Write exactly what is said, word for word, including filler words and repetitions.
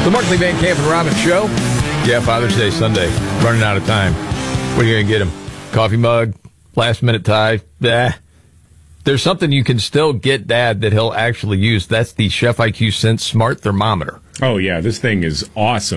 The Markley Van Camp and Robbins Show. Yeah, Father's Day Sunday. Running out of time. What are you going to get him? Coffee mug? Last minute tie? Bah. There's something you can still get Dad that he'll actually use. That's the Chef I Q Sense Smart Thermometer. Oh, yeah. This thing is awesome.